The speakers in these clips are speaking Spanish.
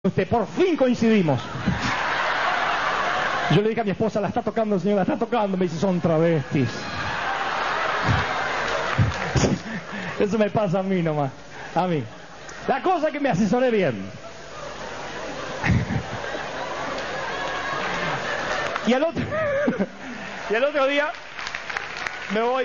Por fin coincidimos. Yo le dije a mi esposa, la está tocando el señor, la está tocando. Me dice, son travestis. Eso me pasa a mí nomás. A mí. La cosa es que me asesoré bien. Y al otro día me voy.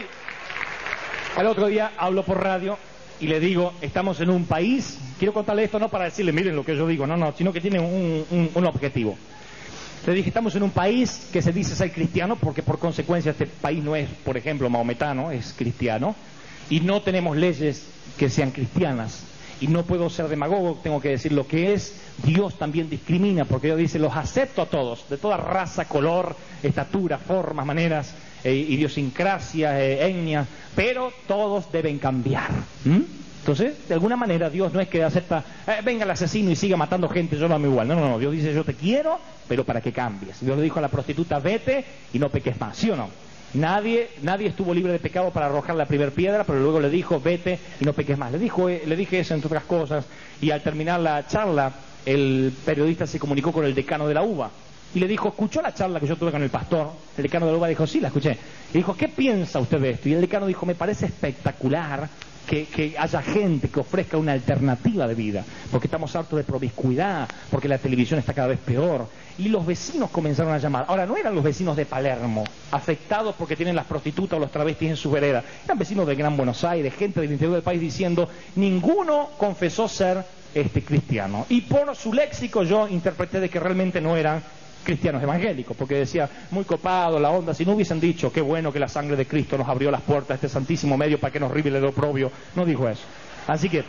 Al otro día hablo por radio y le digo, estamos en un país, quiero contarle esto no para decirle, miren lo que yo digo, no, sino que tiene un objetivo. Le dije, estamos en un país que se dice ser cristiano, porque por consecuencia este país no es, por ejemplo, maometano, es cristiano, y no tenemos leyes que sean cristianas. Y no puedo ser demagogo, tengo que decir lo que es. Dios también discrimina, porque Dios dice, los acepto a todos, de toda raza, color, estatura, formas, maneras, idiosincrasia, etnia, pero todos deben cambiar. Entonces, de alguna manera, Dios no es que acepta, venga el asesino y siga matando gente, yo lo amo igual. No, Dios dice, yo te quiero, pero para que cambies. Dios le dijo a la prostituta, vete y no peques más, ¿sí o no? Nadie estuvo libre de pecado para arrojar la primera piedra, pero luego le dijo, vete y no peques más. Le dije eso, entre otras cosas, y al terminar la charla, el periodista se comunicó con el decano de la UBA, y le dijo, ¿escuchó la charla que yo tuve con el pastor? El decano de la UBA dijo, sí, la escuché. Y dijo, ¿qué piensa usted de esto? Y el decano dijo, me parece espectacular que haya gente que ofrezca una alternativa de vida, porque estamos hartos de promiscuidad, porque la televisión está cada vez peor. Y los vecinos comenzaron a llamar. Ahora, no eran los vecinos de Palermo, afectados porque tienen las prostitutas o los travestis en su vereda. Eran vecinos de Gran Buenos Aires, gente del interior del país diciendo, ninguno confesó ser cristiano. Y por su léxico yo interpreté de que realmente no eran cristianos evangélicos, porque decía, muy copado la onda, si no hubiesen dicho, qué bueno que la sangre de Cristo nos abrió las puertas a este santísimo medio para que nos revele el oprobio, no dijo eso. Así que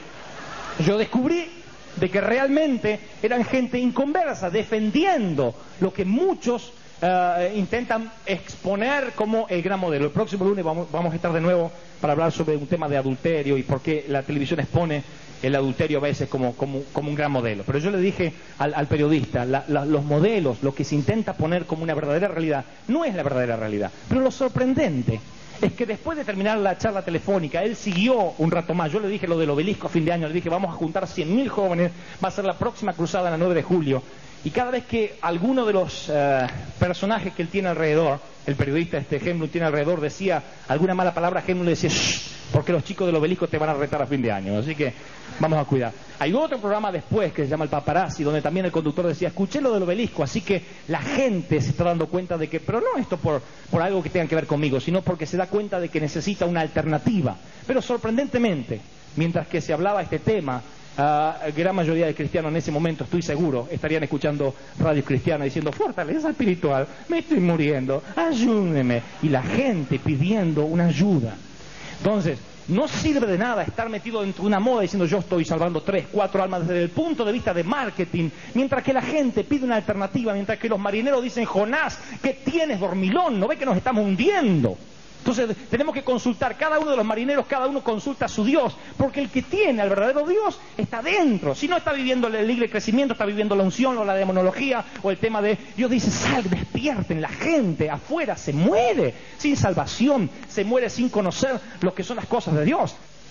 yo descubrí de que realmente eran gente inconversa, defendiendo lo que muchos intentan exponer como el gran modelo. El próximo lunes vamos a estar de nuevo para hablar sobre un tema de adulterio y por qué la televisión expone el adulterio a veces como un gran modelo. Pero yo le dije al periodista, los modelos, lo que se intenta poner como una verdadera realidad, no es la verdadera realidad. Pero lo sorprendente es que después de terminar la charla telefónica, él siguió un rato más. Yo le dije lo del obelisco a fin de año, le dije, vamos a juntar 100.000 jóvenes, va a ser la próxima cruzada la 9 de julio. Y cada vez que alguno de los personajes que él tiene alrededor, el periodista Hemlund tiene alrededor, decía alguna mala palabra, Hemlund le decía, shh, porque los chicos del obelisco te van a retar a fin de año, así que vamos a cuidar. Hay otro programa después que se llama El Paparazzi, donde también el conductor decía, escuché lo del obelisco, así que la gente se está dando cuenta de que, pero no esto por algo que tenga que ver conmigo, sino porque se da cuenta de que necesita una alternativa. Pero sorprendentemente, mientras que se hablaba este tema, gran mayoría de cristianos en ese momento, estoy seguro, estarían escuchando radio cristiana diciendo, fortaleza espiritual, me estoy muriendo, ayúdeme. Y la gente pidiendo una ayuda. Entonces, no sirve de nada estar metido dentro de una moda diciendo yo estoy salvando 3, 4 almas desde el punto de vista de marketing, mientras que la gente pide una alternativa, mientras que los marineros dicen, Jonás, ¿qué tienes, dormilón? ¿No ve que nos estamos hundiendo? Entonces tenemos que consultar, cada uno de los marineros, cada uno consulta a su Dios, porque el que tiene al verdadero Dios está dentro. Si no está viviendo el libre crecimiento, está viviendo la unción o la demonología o el tema de, Dios dice, despierten, la gente afuera se muere sin salvación, se muere sin conocer lo que son las cosas de Dios.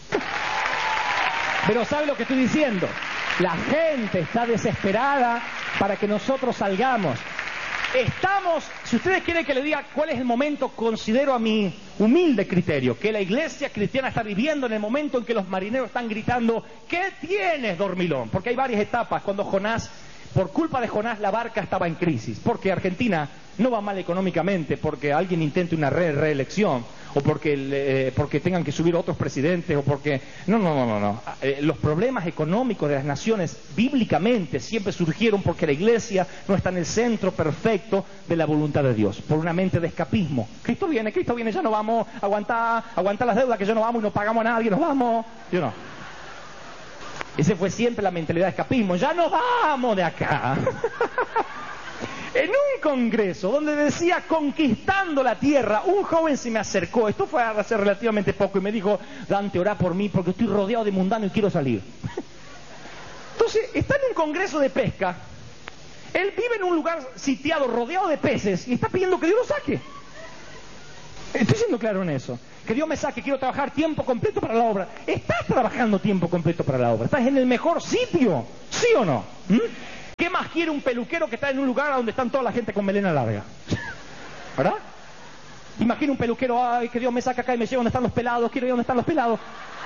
Pero ¿sabe lo que estoy diciendo? La gente está desesperada para que nosotros salgamos. Si ustedes quieren que le diga cuál es el momento, considero a mi humilde criterio, que la iglesia cristiana está viviendo en el momento en que los marineros están gritando, ¿qué tienes, dormilón? Porque hay varias etapas. Cuando Jonás, por culpa de Jonás, la barca estaba en crisis, porque Argentina no va mal económicamente, porque alguien intente una reelección, o porque tengan que subir otros presidentes, o porque... No. Los problemas económicos de las naciones, bíblicamente, siempre surgieron porque la iglesia no está en el centro perfecto de la voluntad de Dios, por una mente de escapismo. Cristo viene, ya no vamos a aguantar las deudas, que ya no vamos y no pagamos a nadie, nos vamos. Yo no. Esa fue siempre la mentalidad de escapismo, ya nos vamos de acá. En un congreso donde decía conquistando la tierra, un joven se me acercó, esto fue hace relativamente poco, y me dijo, Dante, orá por mí porque estoy rodeado de mundano y quiero salir. Entonces, está en un congreso de pesca, él vive en un lugar sitiado, rodeado de peces, y está pidiendo que Dios lo saque. Estoy siendo claro en eso. Que Dios me saque, quiero trabajar tiempo completo para la obra. ¿Estás trabajando tiempo completo para la obra? ¿Estás en el mejor sitio? ¿Sí o no? quiere un peluquero que está en un lugar donde están toda la gente con melena larga? ¿Verdad? Imagina un peluquero, ay, que Dios me saca acá y me lleva donde están los pelados, quiero ir donde están los pelados.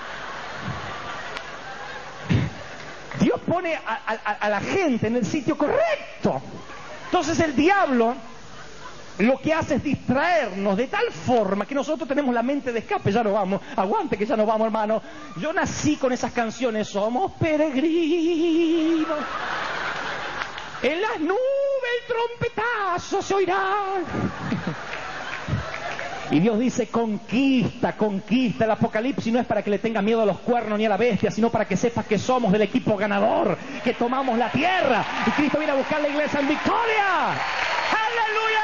Dios pone a la gente en el sitio correcto. Entonces el diablo lo que hace es distraernos de tal forma que nosotros tenemos la mente de escape. Ya no vamos, aguante que ya no vamos, hermano. Yo nací con esas canciones, somos peregrinos. En las nubes el trompetazo se oirá. Y Dios dice, conquista, conquista. El Apocalipsis no es para que le tenga miedo a los cuernos ni a la bestia, sino para que sepas que somos del equipo ganador, que tomamos la tierra. Y Cristo viene a buscar la iglesia en victoria. ¡Aleluya!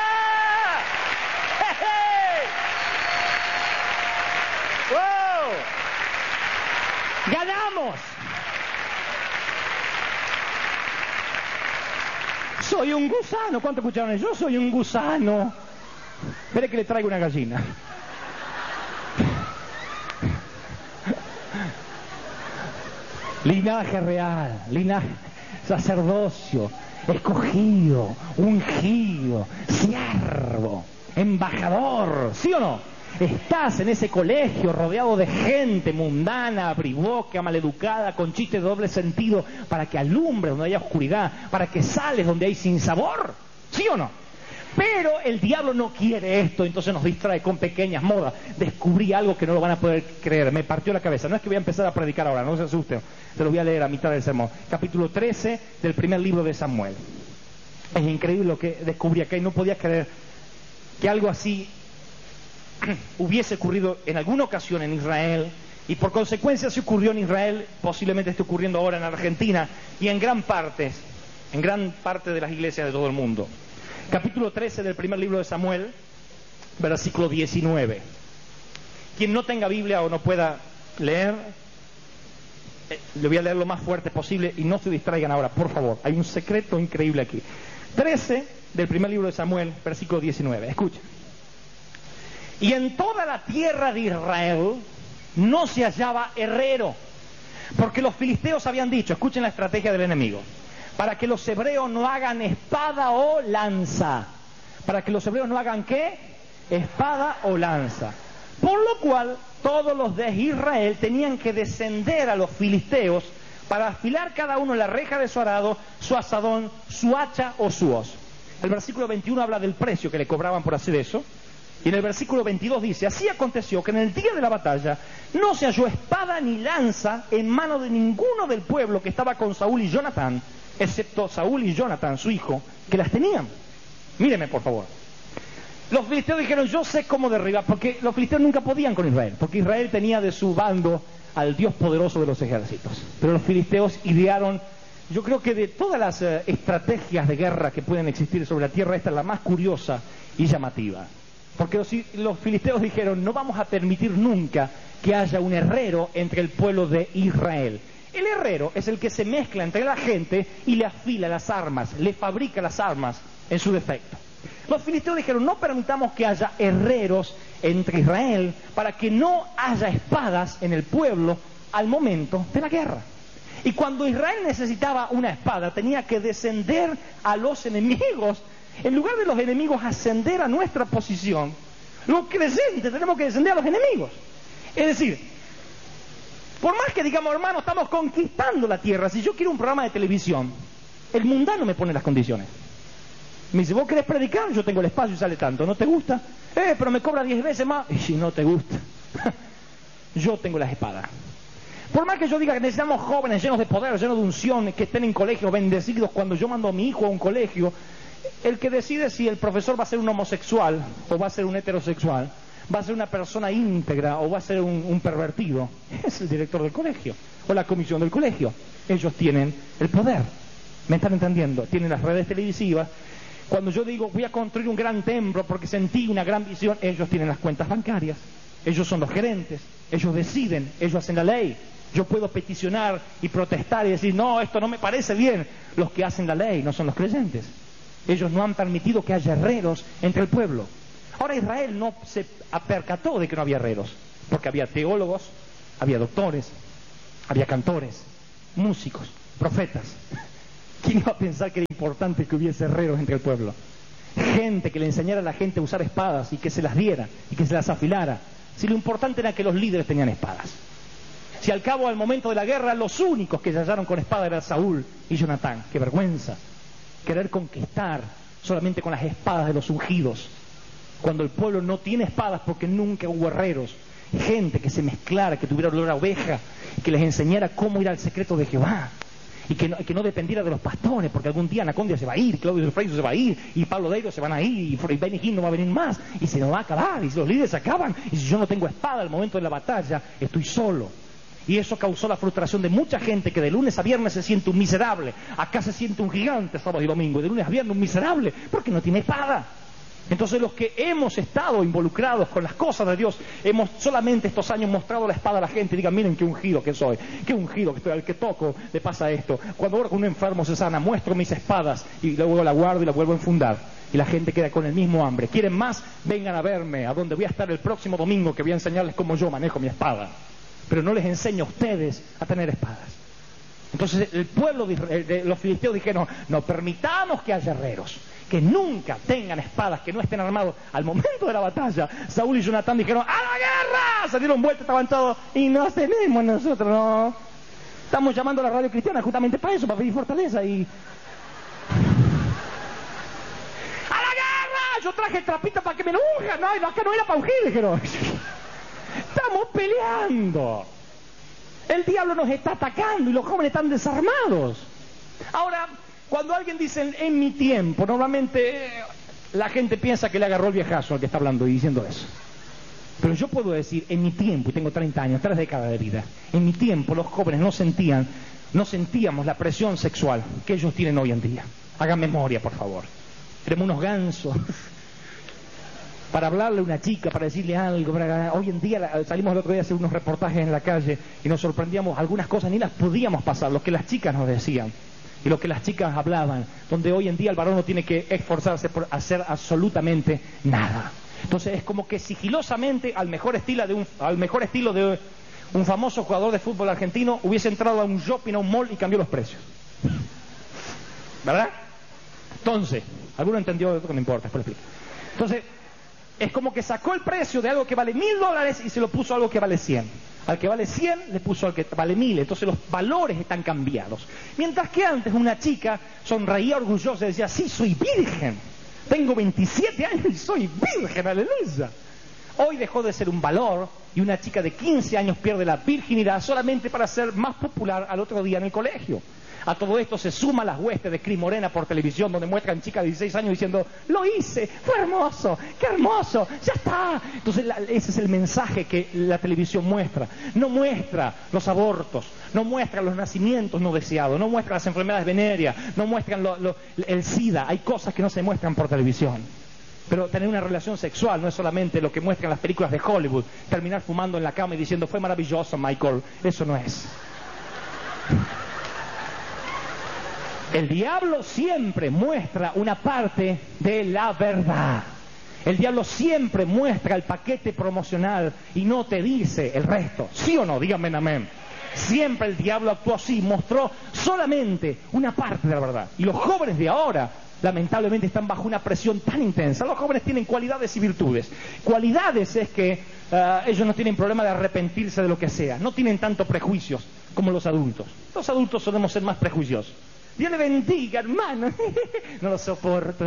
¡Wow! ¡Ganamos! Soy un gusano. ¿Cuánto escucharon eso? Yo soy un gusano. Espere que le traigo una gallina. Linaje real, linaje, sacerdocio, escogido, ungido, siervo, embajador, ¿sí o no? Estás en ese colegio rodeado de gente mundana, briboca, maleducada, con chistes de doble sentido, para que alumbres donde haya oscuridad, para que sales donde hay sinsabor, ¿sí o no? Pero el diablo no quiere esto, entonces nos distrae con pequeñas modas. Descubrí algo que no lo van a poder creer, me partió la cabeza. No es que voy a empezar a predicar ahora, no se asusten, se lo voy a leer a mitad del sermón. Capítulo 13 del primer libro de Samuel. Es increíble lo que descubrí acá y no podía creer que algo así hubiese ocurrido en alguna ocasión en Israel, y por consecuencia si ocurrió en Israel, posiblemente esté ocurriendo ahora en Argentina y en gran parte de las iglesias de todo el mundo. Capítulo 13 del primer libro de Samuel, versículo 19. Quien no tenga Biblia o no pueda leer, le voy a leer lo más fuerte posible y no se distraigan ahora, por favor. Hay un secreto increíble aquí. 13 del primer libro de Samuel, versículo 19. Escuchen. Y en toda la tierra de Israel no se hallaba herrero, porque los filisteos habían dicho, escuchen la estrategia del enemigo, para que los hebreos no hagan espada o lanza. Para que los hebreos no hagan ¿qué? Espada o lanza. Por lo cual, todos los de Israel tenían que descender a los filisteos para afilar cada uno la reja de su arado, su asadón, su hacha o su hoz. El versículo 21 habla del precio que le cobraban por hacer eso. Y en el versículo 22 dice, así aconteció que en el día de la batalla no se halló espada ni lanza en mano de ninguno del pueblo que estaba con Saúl y Jonatán, excepto Saúl y Jonatán, su hijo, que las tenían. Míreme, por favor. Los filisteos dijeron, yo sé cómo derribar, porque los filisteos nunca podían con Israel, porque Israel tenía de su bando al Dios poderoso de los ejércitos. Pero los filisteos idearon, yo creo que de todas las estrategias de guerra que pueden existir sobre la tierra, esta es la más curiosa y llamativa. Porque los filisteos dijeron, no vamos a permitir nunca que haya un herrero entre el pueblo de Israel. El herrero es el que se mezcla entre la gente y le afila las armas, le fabrica las armas en su defecto. Los filisteos dijeron, no permitamos que haya herreros entre Israel para que no haya espadas en el pueblo al momento de la guerra. Y cuando Israel necesitaba una espada, tenía que descender a los enemigos. En lugar de los enemigos ascender a nuestra posición, los creyentes tenemos que descender a los enemigos. Es decir, por más que digamos, hermano, estamos conquistando la tierra, si yo quiero un programa de televisión, el mundano me pone las condiciones. Me dice, ¿vos querés predicar? Yo tengo el espacio y sale tanto. ¿No te gusta? Pero me cobra 10 veces más. Y si no te gusta, yo tengo las espadas. Por más que yo diga que necesitamos jóvenes llenos de poder, llenos de unción, que estén en colegios bendecidos, cuando yo mando a mi hijo a un colegio, el que decide si el profesor va a ser un homosexual o va a ser un heterosexual, va a ser una persona íntegra o va a ser un pervertido, es el director del colegio o la comisión del colegio. Ellos tienen el poder. ¿Me están entendiendo? Tienen las redes televisivas. Cuando yo digo voy a construir un gran templo porque sentí una gran visión, ellos tienen las cuentas bancarias. Ellos son los gerentes. Ellos deciden. Ellos hacen la ley. Yo puedo peticionar y protestar y decir, no, esto no me parece bien. Los que hacen la ley no son los creyentes. Ellos no han permitido que haya herreros entre el pueblo. Ahora Israel no se percató de que no había herreros, porque había teólogos, había doctores, había cantores, músicos, profetas. ¿Quién iba a pensar que era importante que hubiese herreros entre el pueblo? Gente que le enseñara a la gente a usar espadas y que se las diera y que se las afilara. Si lo importante era que los líderes tenían espadas. Si al cabo, al momento de la guerra, los únicos que se hallaron con espada eran Saúl y Jonatán. ¡Qué vergüenza! Querer conquistar solamente con las espadas de los ungidos, cuando el pueblo no tiene espadas porque nunca hubo herreros. Gente que se mezclara, que tuviera olor a oveja, que les enseñara cómo ir al secreto de Jehová. Y que no dependiera de los pastores, porque algún día Anacondia se va a ir, Claudio Freixo se va a ir, y Pablo Deiro se van a ir, y Benny Hinn no va a venir más, y se nos va a acabar, y si los líderes se acaban, y si yo no tengo espada al momento de la batalla, estoy solo. Y eso causó la frustración de mucha gente que de lunes a viernes se siente un miserable. Acá se siente un gigante sábado y domingo, y de lunes a viernes un miserable, porque no tiene espada. Entonces los que hemos estado involucrados con las cosas de Dios, hemos solamente estos años mostrado la espada a la gente y digan, miren qué ungido que soy, qué ungido que estoy, al que toco le pasa esto. Cuando oro con un enfermo se sana, muestro mis espadas y luego la guardo y la vuelvo a enfundar. Y la gente queda con el mismo hambre. ¿Quieren más? Vengan a verme, a donde voy a estar el próximo domingo, que voy a enseñarles cómo yo manejo mi espada. Pero no les enseño a ustedes a tener espadas. Entonces el pueblo de los filisteos dijeron, no permitamos que haya herreros, que nunca tengan espadas, que no estén armados. Al momento de la batalla, Saúl y Jonatán dijeron, ¡a la guerra! Se dieron vuelta, estaban todos, y nos tenemos nosotros, no. Estamos llamando a la radio cristiana justamente para eso, para pedir fortaleza y... ¡a la guerra! Yo traje el trapito para que me lo unjan, no, acá no era para ungir, dijeron. Estamos peleando. El diablo nos está atacando y los jóvenes están desarmados. Ahora, cuando alguien dice en mi tiempo, normalmente la gente piensa que le agarró el viejazo al que está hablando y diciendo eso. Pero yo puedo decir, en mi tiempo, y tengo 30 años, 3 décadas de vida, en mi tiempo los jóvenes no sentíamos la presión sexual que ellos tienen hoy en día. Hagan memoria, por favor. Éramos unos gansos. Para hablarle a una chica, para decirle algo. Hoy en día salimos el otro día a hacer unos reportajes en la calle y nos sorprendíamos, algunas cosas ni las podíamos pasar, lo que las chicas nos decían y lo que las chicas hablaban, donde hoy en día el varón no tiene que esforzarse por hacer absolutamente nada. Entonces es como que sigilosamente, al mejor estilo de un famoso jugador de fútbol argentino, hubiese entrado a un shopping, a un mall y cambió los precios. ¿Verdad? Entonces, ¿alguno entendió esto? Que no importa, después lo explico. Entonces, es como que sacó el precio de algo que vale $1,000 y se lo puso a algo que vale 100. Al que vale 100 le puso al que vale 1.000. Entonces los valores están cambiados. Mientras que antes una chica sonreía orgullosa y decía, sí, soy virgen. Tengo 27 años y soy virgen, aleluya. Hoy dejó de ser un valor y una chica de 15 años pierde la virginidad solamente para ser más popular al otro día en el colegio. A todo esto se suman las huestes de Cris Morena por televisión, donde muestran chicas de 16 años diciendo, lo hice, fue hermoso, qué hermoso, ya está. Entonces ese es el mensaje que la televisión muestra. No muestra los abortos, no muestra los nacimientos no deseados, no muestra las enfermedades venéreas, no muestran el SIDA. Hay cosas que no se muestran por televisión. Pero tener una relación sexual no es solamente lo que muestran las películas de Hollywood, terminar fumando en la cama y diciendo, fue maravilloso, Michael. Eso no es. El diablo siempre muestra una parte de la verdad. El diablo siempre muestra el paquete promocional y no te dice el resto. ¿Sí o no? Díganme amén. Siempre el diablo actuó así, mostró solamente una parte de la verdad. Y los jóvenes de ahora, lamentablemente, están bajo una presión tan intensa. Los jóvenes tienen cualidades y virtudes. Cualidades es que ellos no tienen problema de arrepentirse de lo que sea. No tienen tantos prejuicios como los adultos. Los adultos solemos ser más prejuiciosos. Dios le bendiga, hermano. No lo soporto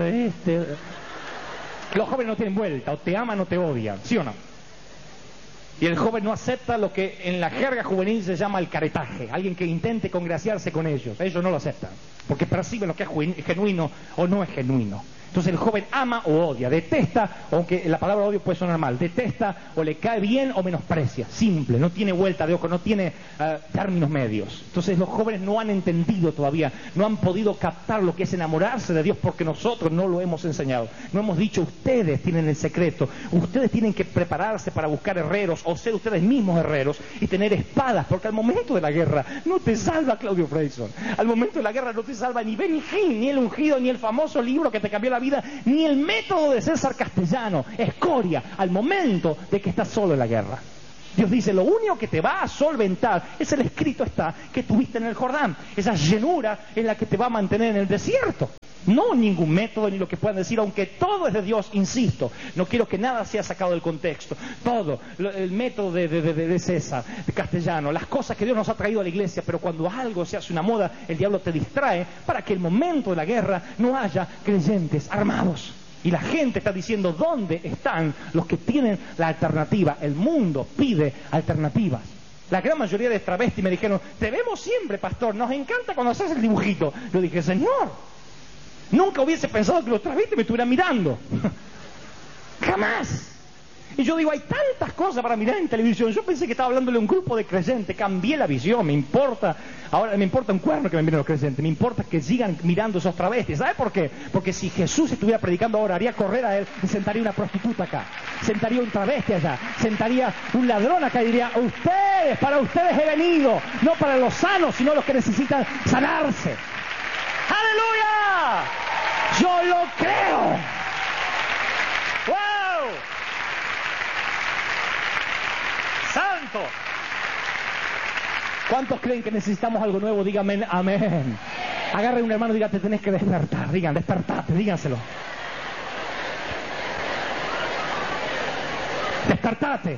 Los jóvenes no tienen vuelta, o te aman o te odian, ¿sí o no? Y el joven no acepta lo que en la jerga juvenil se llama el caretaje. Alguien que intente congraciarse con ellos. Ellos no lo aceptan, porque perciben lo que es genuino o no es genuino. Entonces el joven ama o odia, detesta, aunque la palabra odio puede sonar mal, detesta o le cae bien o menosprecia, simple, no tiene vuelta de ojo, no tiene términos medios. Entonces los jóvenes no han entendido todavía, no han podido captar lo que es enamorarse de Dios porque nosotros no lo hemos enseñado. No hemos dicho, ustedes tienen el secreto, ustedes tienen que prepararse para buscar herreros o ser ustedes mismos herreros y tener espadas, porque al momento de la guerra no te salva Claudio Freixo, al momento de la guerra no te salva ni Benny Hinn, ni el ungido, ni el famoso libro que te cambió la vida, ni el método de César Castellano, escoria, al momento de que estás solo en la guerra. Dios dice, lo único que te va a solventar es el escrito está que tuviste en el Jordán. Esa llenura es la que te va a mantener en el desierto. No ningún método ni lo que puedan decir, aunque todo es de Dios, insisto. No quiero que nada sea sacado del contexto. Todo, el método de César, de Castellano, las cosas que Dios nos ha traído a la iglesia, pero cuando algo se hace una moda, el diablo te distrae para que el momento de la guerra no haya creyentes armados. Y la gente está diciendo, ¿dónde están los que tienen la alternativa? El mundo pide alternativas. La gran mayoría de travestis me dijeron, te vemos siempre, pastor, nos encanta cuando haces el dibujito. Yo dije, Señor, nunca hubiese pensado que los travestis me estuvieran mirando. Jamás. Y yo digo, hay tantas cosas para mirar en televisión. Yo pensé que estaba hablándole a un grupo de creyentes. Cambié la visión. Ahora me importa un cuerno que me miren los creyentes. Me importa que sigan mirando esos travestis. ¿Sabe por qué? Porque si Jesús estuviera predicando ahora, haría correr a él y sentaría una prostituta acá. Sentaría un travesti allá. Sentaría un ladrón acá y diría, para ustedes he venido. No para los sanos, sino los que necesitan sanarse. ¡Aleluya! Yo lo creo. ¡Wow! ¡Santo! ¿Cuántos creen que necesitamos algo nuevo? Díganme amén. Agarre a un hermano y diga, te tenés que despertar. Digan, despertate, díganselo. Despertate.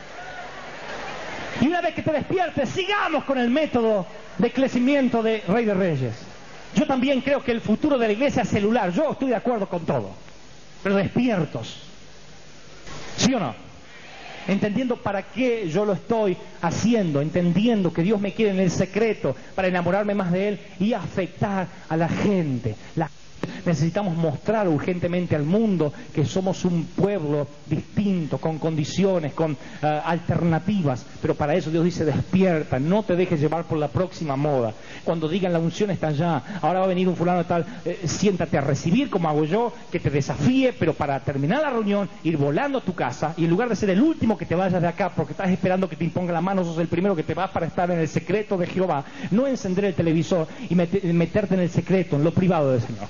Y una vez que te despiertes, sigamos con el método de crecimiento de Rey de Reyes. Yo también creo que el futuro de la iglesia es celular. Yo estoy de acuerdo con todo. Pero despiertos. ¿Sí o no? Entendiendo para qué yo lo estoy haciendo, entendiendo que Dios me quiere en el secreto para enamorarme más de Él y afectar a la gente. Necesitamos mostrar urgentemente al mundo que somos un pueblo distinto, con condiciones, con alternativas, pero para eso Dios dice, despierta, no te dejes llevar por la próxima moda. Cuando digan la unción está allá, ahora va a venir un fulano tal, siéntate a recibir como hago yo, que te desafíe, pero para terminar la reunión, ir volando a tu casa y en lugar de ser el último que te vayas de acá porque estás esperando que te imponga la mano, sos el primero que te vas para estar en el secreto de Jehová, no encender el televisor y meterte en el secreto, en lo privado del Señor.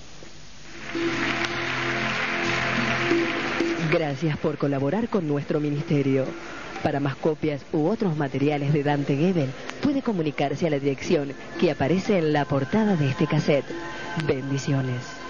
Gracias por colaborar con nuestro ministerio. Para más copias u otros materiales de Dante Gebel, puede comunicarse a la dirección que aparece en la portada de este cassette. Bendiciones.